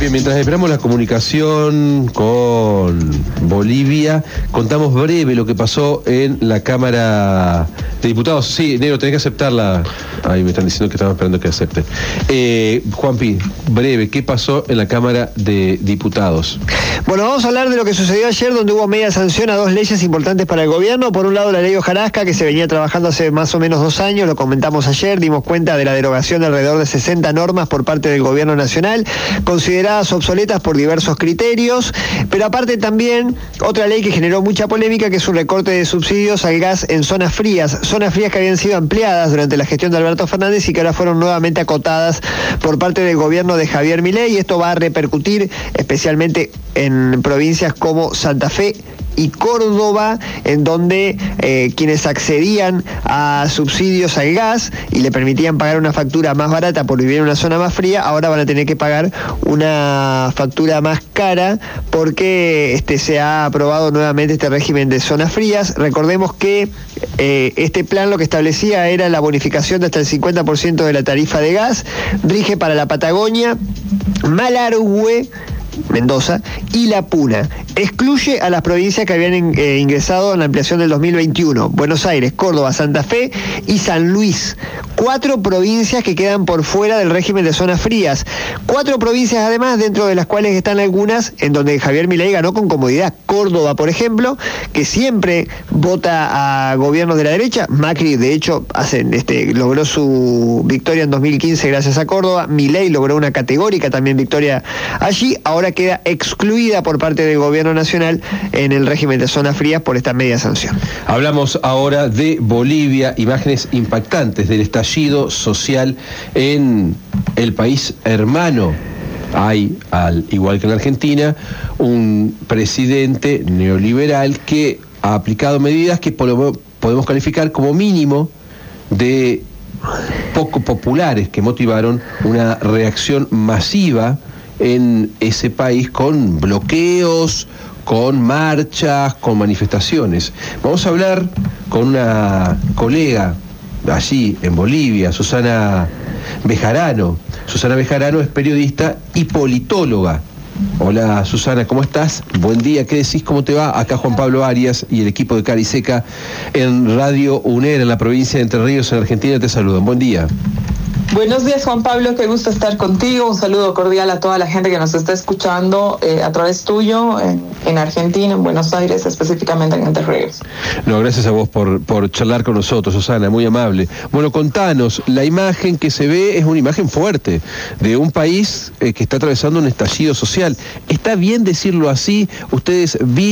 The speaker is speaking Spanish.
Bien, mientras esperamos la comunicación con Bolivia, contamos breve lo que pasó en la Cámara de Diputados. Sí, Negro, tenés que aceptarla. Ahí me están diciendo que estamos esperando que acepten. Juanpi, breve, ¿qué pasó en la Cámara de Diputados? Bueno, vamos a hablar de lo que sucedió ayer, donde hubo media sanción a dos leyes importantes para el gobierno. Por un lado, la ley hojarasca, que se venía trabajando hace más o menos 2 años, lo comentamos ayer, dimos cuenta de la derogación de alrededor de 60 normas por parte del gobierno nacional, consideradas obsoletas por diversos criterios, pero aparte también otra ley que generó mucha polémica, que es un recorte de subsidios al gas en zonas frías que habían sido ampliadas durante la gestión de Alberto Fernández y que ahora fueron nuevamente acotadas por parte del gobierno de Javier Milei, y esto va a repercutir especialmente en provincias como Santa Fe y Córdoba, en donde quienes accedían a subsidios al gas y le permitían pagar una factura más barata por vivir en una zona más fría, ahora van a tener que pagar una factura más cara porque se ha aprobado nuevamente este régimen de zonas frías. Recordemos que este plan lo que establecía era la bonificación de hasta el 50% de la tarifa de gas, rige para la Patagonia, Malargüe, Mendoza y La Puna. Excluye a las provincias que habían ingresado en la ampliación del 2021: Buenos Aires, Córdoba, Santa Fe y San Luis. 4 provincias que quedan por fuera del régimen de zonas frías. 4 provincias además, dentro de las cuales están algunas en donde Javier Milei ganó con comodidad. Córdoba, por ejemplo, que siempre vota a gobiernos de la derecha. Macri, de hecho, logró su victoria en 2015 gracias a Córdoba. Milei logró una categórica también victoria allí. Ahora queda excluida por parte del gobierno nacional en el régimen de zonas frías por esta media sanción. Hablamos ahora de Bolivia, imágenes impactantes del estallido social en el país hermano. Hay, al igual que en Argentina, un presidente neoliberal que ha aplicado medidas que podemos calificar como mínimo de poco populares, que motivaron una reacción masiva en ese país con bloqueos, con marchas, con manifestaciones. Vamos a hablar con una colega allí en Bolivia, Susana Bejarano. Susana Bejarano es periodista y politóloga. Hola Susana, ¿cómo estás? Buen día, ¿qué decís? ¿Cómo te va? Acá Juan Pablo Arias y el equipo de Cariseca en Radio UNER en la provincia de Entre Ríos, en Argentina, te saludan. Buen día. Buenos días, Juan Pablo, qué gusto estar contigo. Un saludo cordial a toda la gente que nos está escuchando a través tuyo en Argentina, en Buenos Aires, específicamente en Entre Ríos. No, gracias a vos por charlar con nosotros, Susana, muy amable. Bueno, contanos, la imagen que se ve es una imagen fuerte de un país que está atravesando un estallido social. ¿Está bien decirlo así? ¿Ustedes